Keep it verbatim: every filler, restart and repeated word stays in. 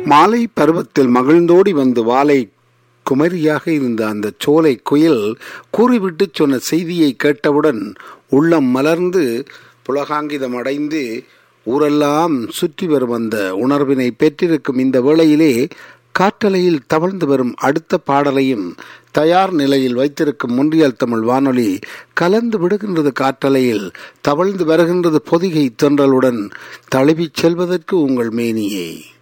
மாலை பருவத்தில் மகிழ்ந்தோடி வந்து வாளை குமரியாக இருந்த அந்த சோலை குயில் கூறிவிட்டு சொன்ன செய்தியை கேட்டவுடன் உள்ளம் மலர்ந்து புலகாங்கிதம் அடைந்து ஊரெல்லாம் சுற்றி வரும் அந்த உணர்வினை பெற்றிருக்கும் இந்த வேளையிலே காற்றலையில் தவழ்ந்து வரும் அடுத்த பாடலையும் தயார் நிலையில் வைத்திருக்கும் முன்றியல் தமிழ் வானொலி கலந்து விடுகின்றது. காற்றலையில் தவழ்ந்து வருகின்றது பொதிகை தென்றலுடன் தழுவிச் செல்வதற்கு உங்கள் மேனியை.